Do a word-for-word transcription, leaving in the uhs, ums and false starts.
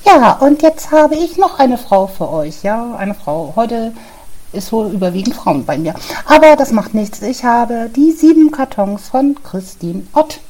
Ja, und jetzt habe ich noch eine Frau für euch. Ja, eine Frau. Heute ist wohl überwiegend Frauen bei mir. Aber das macht nichts. Ich habe die sieben Kartons von Christine Ott.